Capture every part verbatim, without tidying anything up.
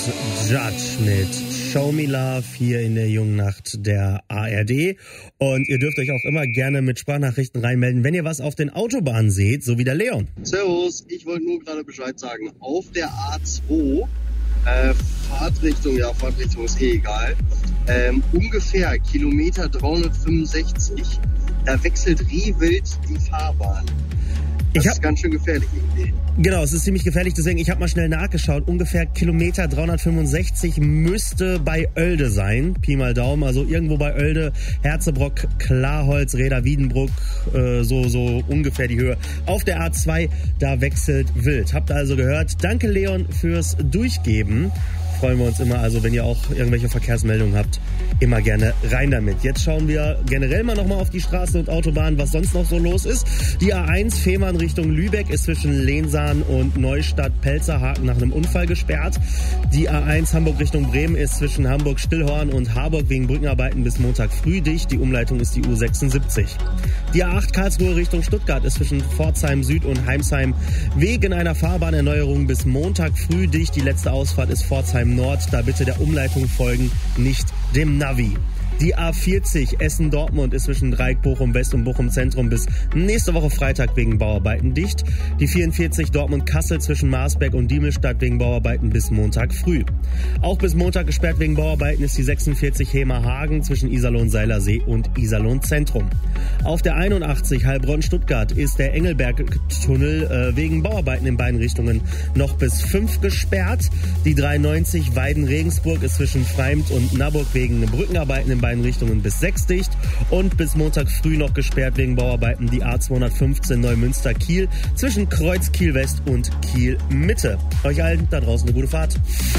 Judge mit Show Me Love hier in der jungen Nacht der A R D. Und ihr dürft euch auch immer gerne mit Sprachnachrichten reinmelden, wenn ihr was auf den Autobahnen seht, so wie der Leon. Servus, ich wollte nur gerade Bescheid sagen. Auf der A zwei, äh, Fahrtrichtung, ja, Fahrtrichtung ist eh egal, ähm, ungefähr Kilometer dreihundertfünfundsechzig, da wechselt wie wild die Fahrbahn. Das Ich hab, ist ganz schön gefährlich irgendwie. Genau, es ist ziemlich gefährlich, deswegen, ich habe mal schnell nachgeschaut. Ungefähr Kilometer dreihundertfünfundsechzig müsste bei Oelde sein. Pi mal Daumen, also irgendwo bei Oelde, Herzebrock, Klarholz, Reda Wiedenbruck, äh, so, so ungefähr die Höhe. Auf der A zwei, da wechselt wild. Habt ihr also gehört. Danke, Leon, fürs Durchgeben. Freuen wir uns immer, also wenn ihr auch irgendwelche Verkehrsmeldungen habt, immer gerne rein damit. Jetzt schauen wir generell mal nochmal auf die Straßen und Autobahnen, was sonst noch so los ist. Die A eins Fehmarn Richtung Lübeck ist zwischen Lehnsahn und Neustadt-Pelzerhaken nach einem Unfall gesperrt. Die A eins Hamburg Richtung Bremen ist zwischen Hamburg-Stillhorn und Harburg wegen Brückenarbeiten bis Montag früh dicht. Die Umleitung ist die U sechsundsiebzig. Die A acht Karlsruhe Richtung Stuttgart ist zwischen Pforzheim Süd und Heimsheim wegen einer Fahrbahnerneuerung bis Montag früh dicht. Die letzte Ausfahrt ist Pforzheim Nord, da bitte der Umleitung folgen, nicht dem Navi. Die A vierzig Essen-Dortmund ist zwischen Dreieck Bochum West und Bochum Zentrum bis nächste Woche Freitag wegen Bauarbeiten dicht. Die vierundvierzig Dortmund-Kassel zwischen Marsberg und Diemelstadt wegen Bauarbeiten bis Montag früh. Auch bis Montag gesperrt wegen Bauarbeiten ist die sechsundvierzig Hemer-Hagen zwischen Iserlohn-Seilersee und Iserlohn Zentrum. Auf der einundachtzig Heilbronn-Stuttgart ist der Engelberg-Tunnel äh, wegen Bauarbeiten in beiden Richtungen noch bis fünf gesperrt. Die dreiundneunzig Weiden-Regensburg ist zwischen Freimt und Naburg wegen Brückenarbeiten in beiden Richtungen bis sechs dicht und bis Montag früh noch gesperrt wegen Bauarbeiten die A zweihundertfünfzehn Neumünster-Kiel zwischen Kreuz Kiel-West und Kiel-Mitte. Euch allen da draußen eine gute Fahrt.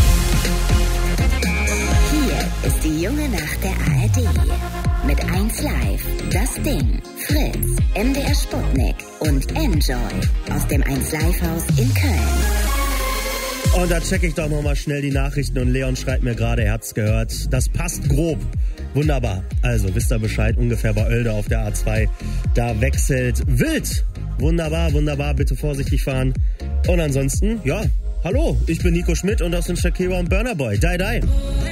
Hier ist die junge Nacht der A R D. Mit eins Live, das Ding, Fritz, M D R Sputnik und Enjoy aus dem eins Live Haus in Köln. Und da checke ich doch nochmal schnell die Nachrichten und Leon schreibt mir gerade, er hat's gehört. Das passt grob. Wunderbar. Also, wisst ihr Bescheid, ungefähr bei Oelde auf der A zwei. Da wechselt wild. Wunderbar, wunderbar. Bitte vorsichtig fahren. Und ansonsten, ja, hallo, ich bin Nico Schmidt und das sind Shakira und Burna Boy. Die, die.